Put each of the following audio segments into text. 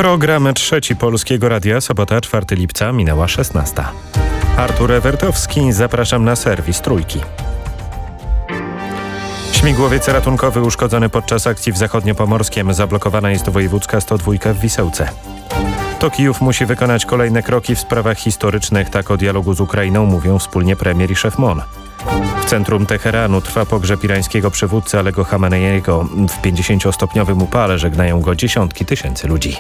Program trzeci Polskiego Radia, sobota 4 lipca, minęła 16. Artur Ewertowski, zapraszam na serwis Trójki. Śmigłowiec ratunkowy uszkodzony podczas akcji w Zachodniopomorskiem. Zablokowana jest wojewódzka 102 w Wisełce. To Kijów musi wykonać kolejne kroki w sprawach historycznych. Tak o dialogu z Ukrainą mówią wspólnie premier i szef MON. W centrum Teheranu trwa pogrzeb irańskiego przywódcy Alego Chameneiego. W 50-stopniowym upale żegnają go dziesiątki tysięcy ludzi.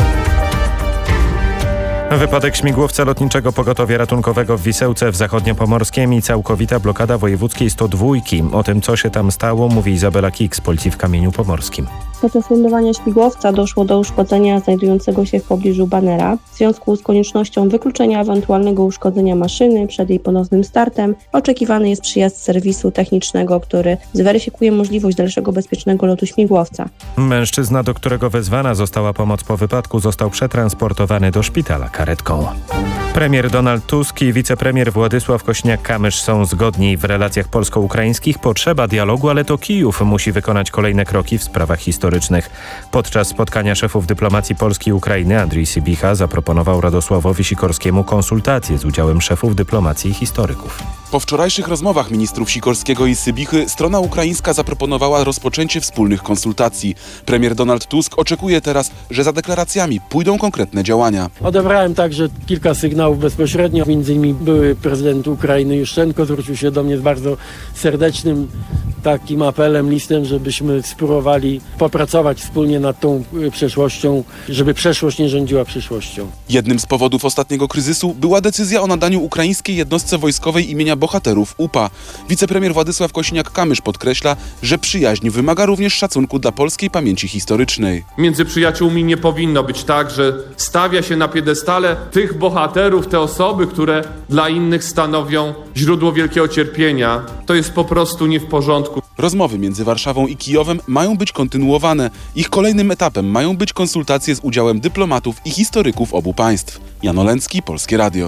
Wypadek śmigłowca lotniczego pogotowia ratunkowego w Wisełce w Zachodniopomorskiem i całkowita blokada wojewódzkiej 102. O tym, co się tam stało, mówi Izabela Kik z Policji w Kamieniu Pomorskim. Podczas lądowania śmigłowca doszło do uszkodzenia znajdującego się w pobliżu banera. W związku z koniecznością wykluczenia ewentualnego uszkodzenia maszyny przed jej ponownym startem oczekiwany jest przyjazd serwisu technicznego, który zweryfikuje możliwość dalszego bezpiecznego lotu śmigłowca. Mężczyzna, do którego wezwana została pomoc po wypadku, został przetransportowany do szpitala karetką. Premier Donald Tusk i wicepremier Władysław Kosiniak-Kamysz są zgodni w relacjach polsko-ukraińskich. Potrzeba dialogu, ale to Kijów musi wykonać kolejne kroki w sprawach historycznych. Podczas spotkania szefów dyplomacji Polski i Ukrainy Andrii Sybicha zaproponował Radosławowi Sikorskiemu konsultacje z udziałem szefów dyplomacji i historyków. Po wczorajszych rozmowach ministrów Sikorskiego i Sybichy strona ukraińska zaproponowała rozpoczęcie wspólnych konsultacji. Premier Donald Tusk oczekuje teraz, że za deklaracjami pójdą konkretne działania. Odebrałem także kilka sygnałów bezpośrednio. Między innymi były prezydent Ukrainy Juszczenko zwrócił się do mnie z bardzo serdecznym takim apelem, listem, żebyśmy spróbowali popracować wspólnie nad tą przeszłością, żeby przeszłość nie rządziła przyszłością. Jednym z powodów ostatniego kryzysu była decyzja o nadaniu ukraińskiej jednostce wojskowej imienia bohaterów UPA. Wicepremier Władysław Kosiniak-Kamysz podkreśla, że przyjaźń wymaga również szacunku dla polskiej pamięci historycznej. Między przyjaciółmi nie powinno być tak, że stawia się na piedestale tych bohaterów, te osoby, które dla innych stanowią źródło wielkiego cierpienia. To jest po prostu nie w porządku. Rozmowy między Warszawą i Kijowem mają być kontynuowane. Ich kolejnym etapem mają być konsultacje z udziałem dyplomatów i historyków obu państw. Jan Oleński, Polskie Radio.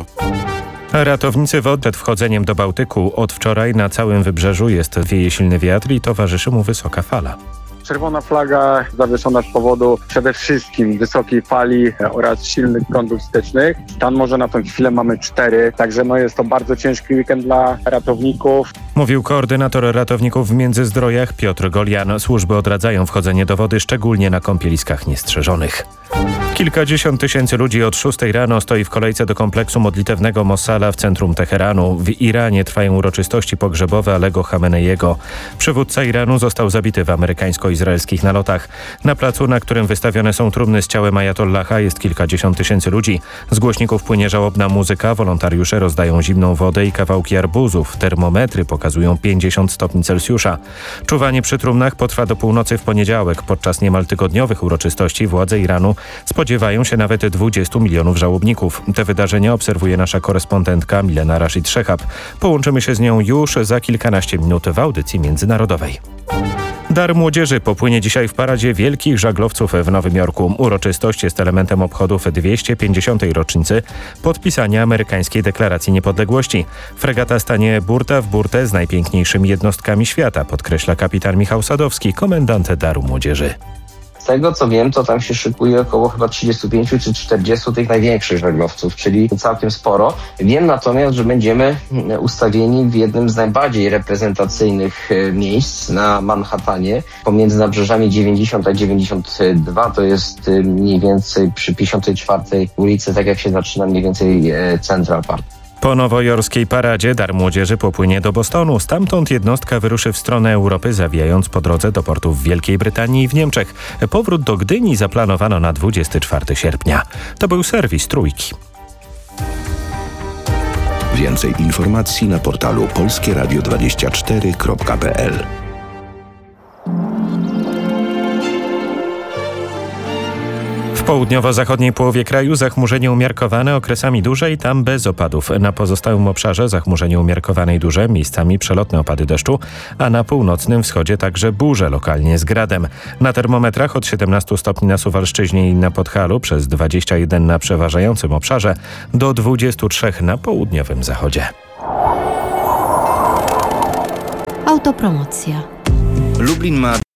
Ratownicy wody przed wchodzeniem do Bałtyku. Od wczoraj na całym wybrzeżu wieje silny wiatr i towarzyszy mu wysoka fala. Czerwona flaga zawieszona z powodu przede wszystkim wysokiej fali oraz silnych prądów wstecznych. Stan morza na tę chwilę mamy 4, także jest to bardzo ciężki weekend dla ratowników. Mówił koordynator ratowników w Międzyzdrojach Piotr Golian. Służby odradzają wchodzenie do wody, szczególnie na kąpieliskach niestrzeżonych. Kilkadziesiąt tysięcy ludzi od 6 rano stoi w kolejce do kompleksu modlitewnego Mossala w centrum Teheranu. W Iranie trwają uroczystości pogrzebowe Alego Chameneiego. Przywódca Iranu został zabity w amerykańsko-izraelskich nalotach. Na placu, na którym wystawione są trumny z ciałem ajatollaha, jest kilkadziesiąt tysięcy ludzi. Z głośników płynie żałobna muzyka, wolontariusze rozdają zimną wodę i kawałki arbuzów. Termometry pokazują 50 stopni Celsjusza. Czuwanie przy trumnach potrwa do północy w poniedziałek. Podczas niemal tygodniowych uroczystości władze Iranu spodziewają się nawet 20 milionów żałobników. Te wydarzenia obserwuje nasza korespondentka Milena Rashid Szechab. Połączymy się z nią już za kilkanaście minut w audycji międzynarodowej. Dar Młodzieży popłynie dzisiaj w paradzie wielkich żaglowców w Nowym Jorku. Uroczystość jest elementem obchodów 250. rocznicy podpisania amerykańskiej deklaracji niepodległości. Fregata stanie burta w burtę z najpiękniejszymi jednostkami świata, podkreśla kapitan Michał Sadowski, komendant Daru Młodzieży. Z tego co wiem, to tam się szykuje około chyba 35 czy 40 tych największych żaglowców, czyli całkiem sporo. Wiem natomiast, że będziemy ustawieni w jednym z najbardziej reprezentacyjnych miejsc na Manhattanie, pomiędzy nabrzeżami 90 a 92, to jest mniej więcej przy 54 ulicy, tak jak się zaczyna mniej więcej Central Park. Po nowojorskiej paradzie Dar Młodzieży popłynie do Bostonu. Stamtąd jednostka wyruszy w stronę Europy, zawijając po drodze do portów w Wielkiej Brytanii i w Niemczech. Powrót do Gdyni zaplanowano na 24 sierpnia. To był serwis Trójki. Więcej informacji na portalu polskieradio24.pl. W południowo-zachodniej połowie kraju zachmurzenie umiarkowane, okresami duże i tam bez opadów. Na pozostałym obszarze zachmurzenie umiarkowane i duże, miejscami przelotne opady deszczu, a na północnym wschodzie także burze, lokalnie z gradem. Na termometrach od 17 stopni na Suwalszczyźnie i na Podhalu, przez 21 na przeważającym obszarze, do 23 na południowym zachodzie. Autopromocja. Lublin ma